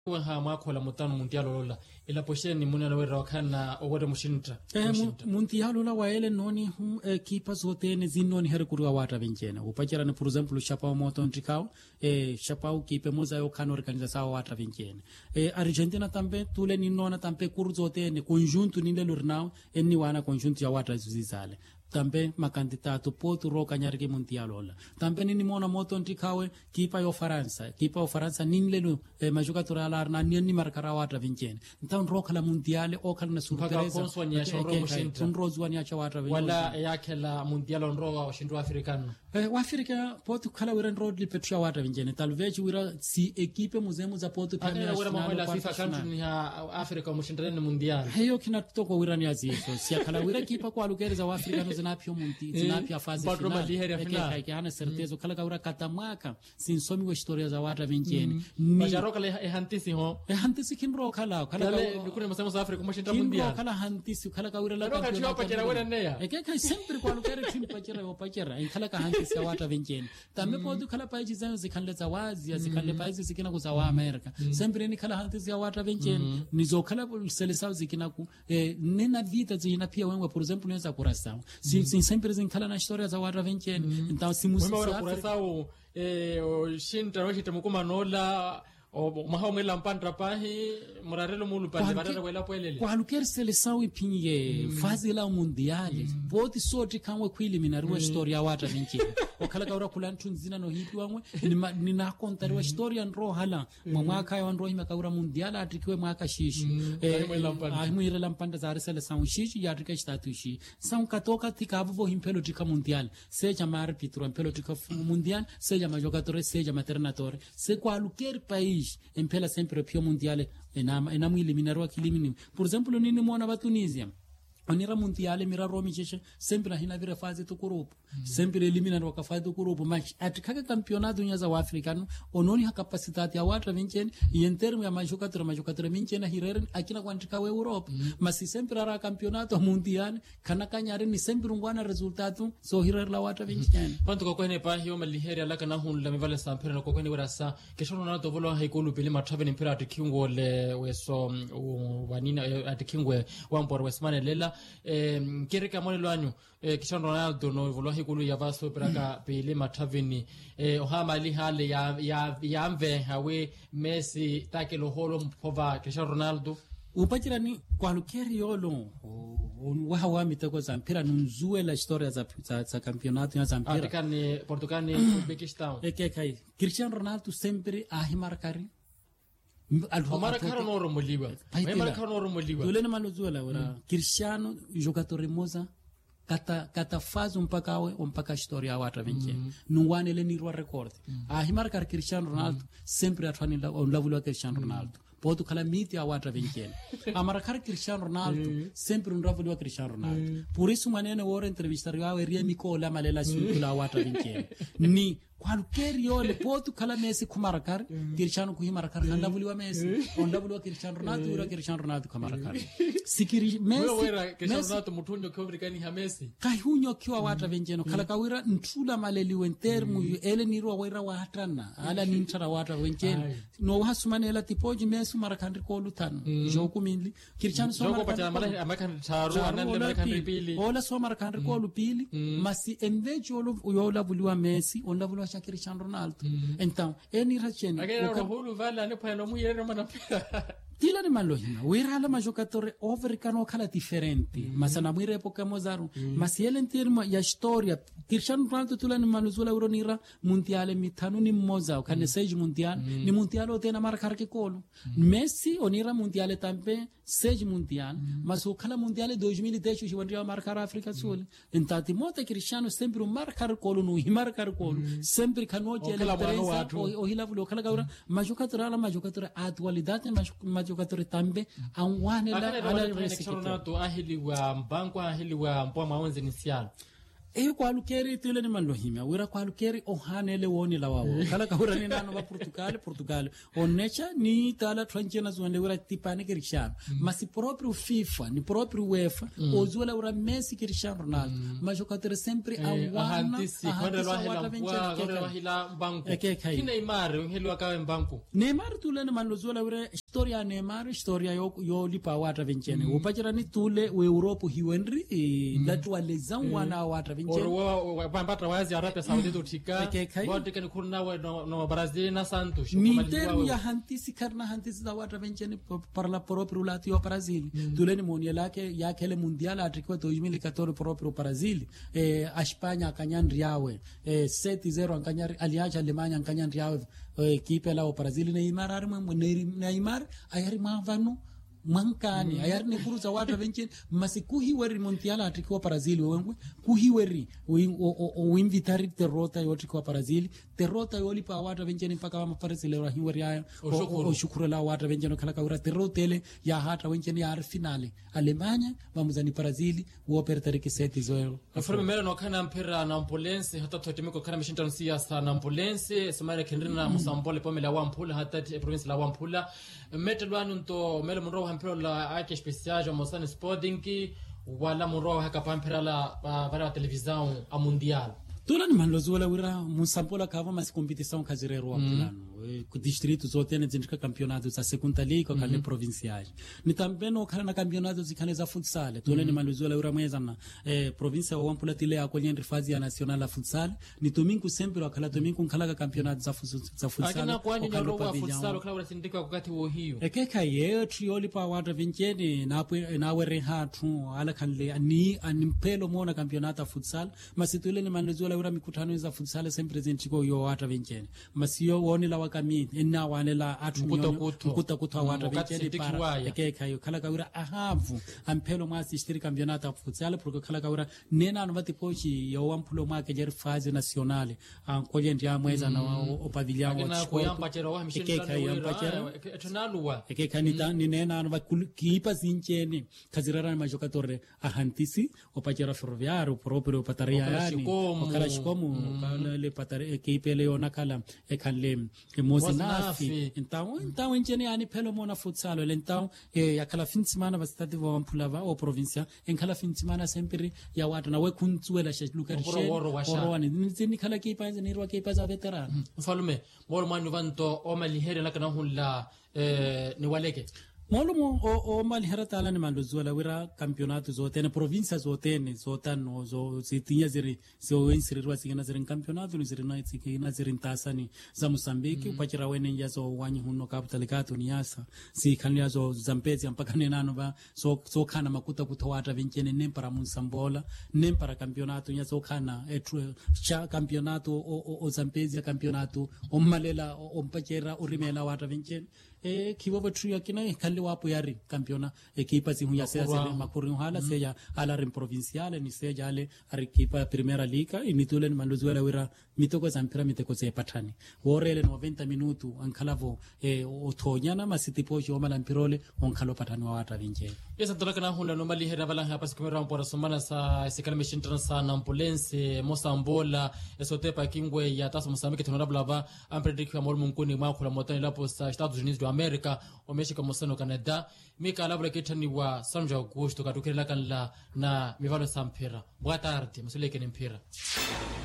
ha makhola mutano mundialo lola ila posheni munana wera wakana owore mushinta mundialo la waele noni kipa zote ne zinoni here kurwa wata venkena upachera ne for example Chapao moto ntikao Chapao kipe moza yo kano organiza sawa wata venkena Argentina tambe tule ni nona tambe kuru zote ne conjunto ni lelo rinao ni wana conjunto ya wata zizale tambe makandidato potu roka nyarike mundialo la tambe ni mona moto ntikawe kipa yo Faransa ninlelu majokatora la na ni markara wata vinkene ntan roka la mundiale okala na surpresa tunrozwani ya wata vinkene wala yake la mundialo nroa washindu afrikano wa Afrika potu kala wira road petro wata vinkene talveji wira si equipe muzemu za potu premier wira mawala FIFA country ya Afrika mushindane mundial heyo kinatoko wira ni azifo si kala wira kipa kwa lugereza wa Afrika zinapyo munti zinapya fazi final hana certeza kala kawira katamaka sinsomi wa historia za wata vinkene majaroka le hantisi ho hantisi kinro kala nikune masemo za Afrika mushinda mundial kala hantisi kala kawira la roka tiwa pachera wira neya ekeka sempre kwa lugere tim pachera kala ka hantisi ya wata vinkene tambe podu kala paiji zangu zikanleza wazi zikanle paiji zikina kuzawa Amerika sempre ni kala hantisi ya wata vinkene nizo kala selesao zikina ku nena vita zina pia wenwa for example unaweza kurasa sempre zinkala na historia za wata vinkene nta simusi kurasao shinta roshite mukuma nola o mahao ngela mpandra pahi murarelo mulu pande barara wela poelele kwa luker seleção ipinye fazi la mundial boti soti kamwe kueliminari wa historia wata vinkene wakala kaura kulantu nzina no hipi wamwe ni na kontari wa historia nro hala mwaka ya nro hima kaura mundial atikiwe mwaka shishi mwira lampanda za seleção shishi ya atika statushi são katoka tikavu himpelo tika mundial seja mar pitro himpelo tika mundial seja majogadores seja maternatore se kwa luker país empela sempre pio mundiale enamo eliminarwa kilimini por exemplo nini mona ba Tunisia onira mundiale mira romi cheche sempre hina vira fase to grupo sempre eliminarwa ka fase to grupo mas atikaka campeonato nyaza wa africano ononi ha capacidade ya watu vinkene em termo ya majokatora vinkene hireren akina kwantika wa Europa mas sempre ara campeonato mundial kana kanyare ni sempre ngwana resultado so hirer la watu vinkene panto ko kwene pa hiyo maliheria la kana hun la mevale sampere na ko kwene werasa kesho na to volo ha ikulu pele mathaven impera atikingo le weso wanina atikingwe wampor wesmane lela kereka mole lwanyu Cristiano Ronaldo no volo hikulu ya vaso praka pele mathaveni ohama li hale ya amve hawe Messi takelo holo mpova Cristiano Ronaldo upachira ni kwa lukeri yolo wahawa mitako za mpira nunzue la historia za campeonato ya mpira atikani Portugal ni Uzbekistan kai Cristiano Ronaldo sempre ahimarkari Marcano no romuliwa tulene malozuela ora Cristiano jogador moza kata faz mpaka historia wata vinkene nungwane le nirwa record ahimarkar Cristiano Ronaldo sempre atfani on lavulu Cristiano Ronaldo potu kala miti ya wata vinkene amarakar Cristiano Ronaldo sempre un lavulu Cristiano Ronaldo por isso manene wora entrevistar yawe Remy Cola malela sula wata vinkene ni qualquer yole potu kala Messi kumarakar Cristiano kuhimarakar lavulu Messi on lavulu Cristiano Ronaldo ura Cristiano Ronaldo kumarakar sikiri Messi Cristiano Ronaldo mutunyo kovrikani ha Messi kai hunyo kiwa wata vinkene kala kawira ntula maleli wentermu ele nirwa wira watana ala nintara wata vinkene no hasumanela tipoji Messi marakandri ko lutano joku minli Cristiano so marakandri taru anande marakandri pili ola so marakandri ko lupili masi enveji yo lavulu Messi on lavulu Cristiano Ronaldo então eni racheni o hulu vale ne pano mu yere mana tila ni malohina wira la jogador overcano kala differenti masana mwire epoca mozaro masiele termo ya historia Cristiano Ronaldo tula ni manuzula uronira mundiale mitanu ni moza kane seji mundial ni mundial otena marcar ke kolo Messi onira mundiale tambe seji mundial mas o kala mundiale 2010 jiwandia marcar Africa Sul entati mota Cristiano sempre marcar kolo no marcar kolo sempre kanoje ele presa o hilavulo kala gaura majogador atualidade majogador tambe anwane la ala Ronaldo ahili wa mbango ahili wa mpoma 11 inicial kwalukeri tile ni manlohimia wira kwalukeri ohanele woni lawawo kala kahura ni nano wa Portugal onecha ni tala tranchena zuende wira tipane kirishano masi proprio FIFA ni proprio UEFA ozuela wira Messi Cristiano Ronaldo majokatere sempre awana hila mbanku kina Neymar ngelo akawe mbanku Neymar tule ni manlozuela wira historia Neymar historia yo lipa wata vencene upachira ni tule we Europe hiwenri ndatu walezan wana wata Or pambatra wazi Arabia Saudita utika bote kan kurna wa no Brazil na Santos Niter ya hantisi karna hantisi da wata vencene parla proprio latio Brazil tuleni moniela ya kele mundial atrikwa 2014 proprio Brazil a España akanyan riawe 7-0 ankanyar aliacha Alemania akanyan riawe kipe la Brazil Neymar ayari mavano mankani ayar ne kuruza watu venche masikuhi weri montiala atrikwa Brazil wengwe kuhiweri o invitari terrota yotrikwa Brazil terrota yoli pa watu venche mpaka wa Brazil wa hiweri aya o shukuru la watu venche no kala kaura terrotele ya hata venche ya finale Alemanya vamuzani Brazil wo per tariki 7-0 aforme mero no kana mpira na Ampolense hata totemeko kana mishinta nsia sana Ampolense somare kendrina musambole pomela wa Ampula hata province la Ampula metelwanu nto melo mro hampiro la ake special jo mosane sporting wala mro hakapampira la para televisão a mundial tula ni manlozuela wira musampola kava mas competição kazirero wa plano ku distrito zote ne zindika campeonato za segunda liga kana provinciais ni tambeno kana na campeonato zikane za futsal tula ni manlozuela wira mweza na provincia wa Ampula tile akolyen fase ya nacional la futsal ni domingo sempre akala domingo kala campeonato za futsal akina kwani nyoro wa futsal kala wala sindika wakati wo hiyo ekeka ye trioli pa wata vinceni na were hatu ala kanle ani animpelo mona campeonato futsal masitule ni manlozuela wira mikutano za futsal sempre zentiko yo wata vinceni masio woni la wakamiti ina wanela atu mkuta kuta wata vinceni para ekeka yo kala kawira ahavu ampelo masi stiri campeonato futsal porque kala kawira nena no vati pochi yo Ampulo make jer fase nacionale kolyen dia mweza na o pavilion wa ekeka yampachera ekeka ni nena no kipa zincheni kazirara majokatore ahantisi opachera ferroviario proprio pataria yani okala shikomu le patare ekipe le ona kala ekanle mosinafi então encheni yani pelo mona futsal le então yakala fin semana bastante wa Ampula va o provincia en kala fin semana sempre ya watu na we kuntsuela shluka orowani nzini kala kipa nzini rwa kipa za veteran mfalume moro manu vanto o malihere la kana hulla ni waleke Molumo o malihera tala ni mandozuela wira campeonato zote ne provincia zote ne zotano zo zitinya ziri zo insirirwa sigana ziri campeonato ni ziri na zikina ziri ntasani za Mozambique upachira wene njazo wanyi huno capital kato ni yasa si kanya zo Zambezi mpaka nenano ba so kana makuta kutawata vincene nempara Musambola nempara campeonato nyazo kana cha campeonato o Zambezi campeonato o malela o mpachira urimela wata vincene kibobo trio kina kali wapo yari campeona equipa si hunya sesa makuri hala seja ala rim provinciale ni seja ale equipa primera liga initule ni mandozuela wira mitoko za mpira miteko ze patani worele 90 minutu ankalavo otonyana masitipojo mala mpirole onkalo patani wa wata vinje yesa tolaka na hunda no mali hera bala hapa sikumera mpora somana sa isikala shintana sa na Ampolense Mosambola esotepa kingwe ya taso Mozambique tonorabla va ampredict kwa molmu nkuni makula motani lapo sa Estados Unidos do America o Mexico mosano Canada mika labra ketani wa Sanja Augusto katukela kanla na mivalo sampira boa tarde musuleke nempira